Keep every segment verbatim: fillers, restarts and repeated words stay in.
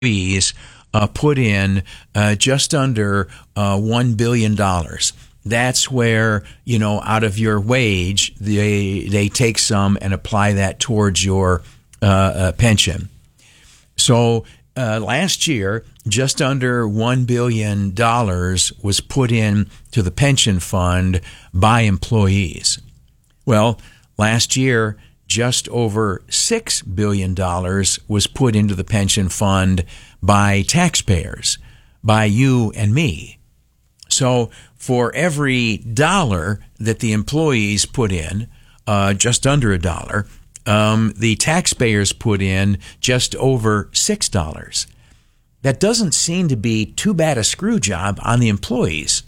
employees uh, put in uh, just under uh, one billion dollars. That's where, you know, out of your wage, they they take some and apply that towards your uh, uh, pension. So uh, last year, just under one billion dollars was put in to the pension fund by employees. Well, last year, just over six billion dollars was put into the pension fund by taxpayers, by you and me. So for every dollar that the employees put in, uh, just under a dollar, um, the taxpayers put in just over six dollars. That doesn't seem to be too bad a screw job on the employees.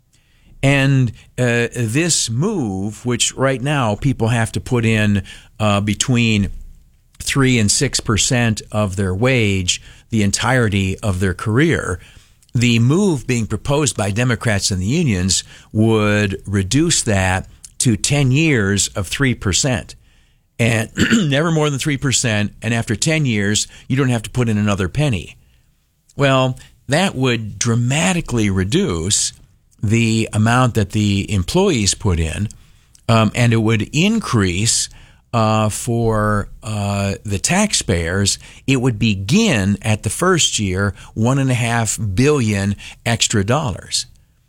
And uh, this move, which right now people have to put in uh, between three and six percent of their wage the entirety of their career, the move being proposed by Democrats and the unions would reduce that to ten years of three percent. And never more than three percent. And after ten years, you don't have to put in another penny. Well, that would dramatically reduce the amount that the employees put in, um, and it would increase uh, for uh, the taxpayers. It would begin at the first year one and a half billion extra dollars.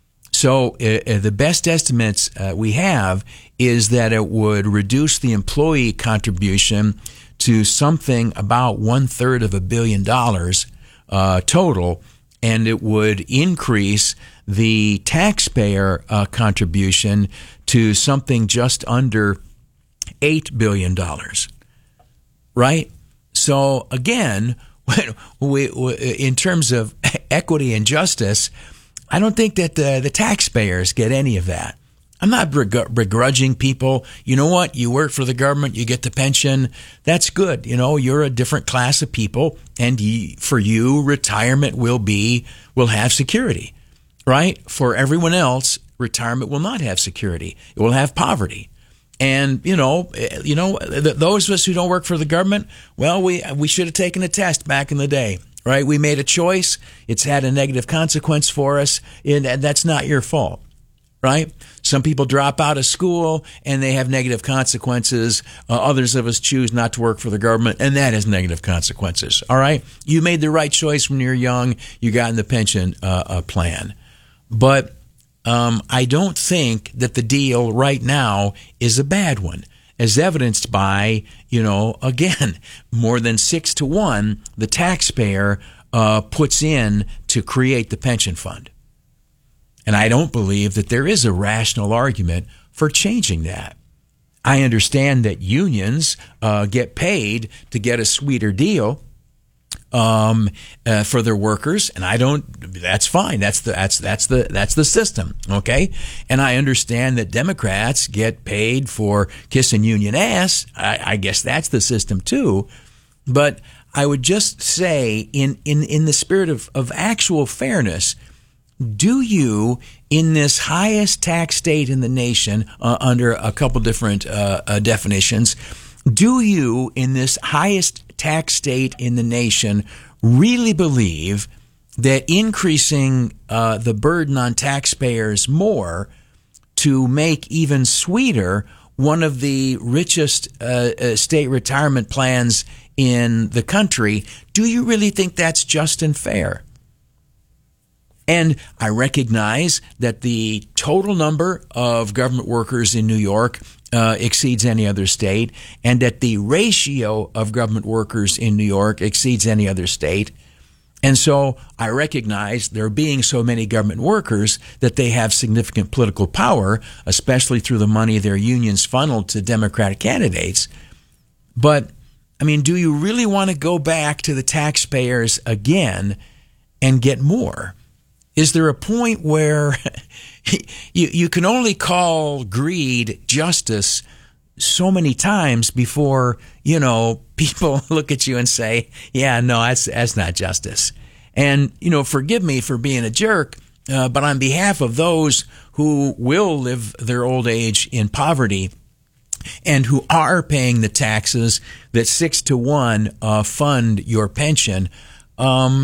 So uh, the best estimates uh, we have is that it would reduce the employee contribution to something about one third of a billion dollars uh, total, and it would increase the taxpayer uh, contribution to something just under eight billion dollars, right? So again, we, we, in terms of equity and justice, I don't think that the, the taxpayers get any of that. I'm not begrudging people. You know what? You work for the government, you get the pension. That's good. You know, you're a different class of people, and you, for you, retirement will be will have security, right? For everyone else, retirement will not have security. It will have poverty. And, you know, you know, those of us who don't work for the government, well, we we should have taken a test back in the day, right? We made a choice. It's had a negative consequence for us, and that's not your fault, right? Some people drop out of school and they have negative consequences. Uh, others of us choose not to work for the government, and that has negative consequences, all right? You made the right choice when you were young. You got in the pension uh, uh, plan. But um, I don't think that the deal right now is a bad one, as evidenced by, you know, again, more than six to one, the taxpayer uh, puts in to create the pension fund. And I don't believe that there is a rational argument for changing that. I understand that unions uh, get paid to get a sweeter deal um, uh, for their workers, and I don't. That's fine. That's the that's that's the that's the system. Okay, and I understand that Democrats get paid for kissing union ass. I, I guess that's the system too. But I would just say, in in in the spirit of of actual fairness, do you, in this highest tax state in the nation, uh, under a couple different uh, uh, definitions, do you, in this highest tax state in the nation, really believe that increasing uh, the burden on taxpayers more to make even sweeter one of the richest uh, uh, state retirement plans in the country, do you really think that's just and fair? And I recognize that the total number of government workers in New York uh, exceeds any other state, and that the ratio of government workers in New York exceeds any other state. And so I recognize there being so many government workers that they have significant political power, especially through the money their unions funnel to Democratic candidates. But, I mean, do you really want to go back to the taxpayers again and get more? Is there a point where you you can only call greed justice so many times before, you know, people look at you and say, yeah, no, that's, that's not justice. And, you know, forgive me for being a jerk, uh, but on behalf of those who will live their old age in poverty and who are paying the taxes that six to one uh, fund your pension, Um,